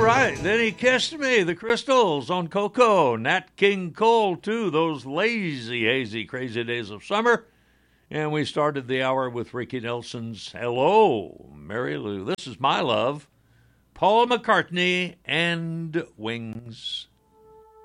right. Then he kissed me. The Crystals on Coco. Nat King Cole, too. Those lazy, hazy, crazy days of summer. And we started the hour with Ricky Nelson's Hello, Mary Lou. This is My Love, Paul McCartney and Wings.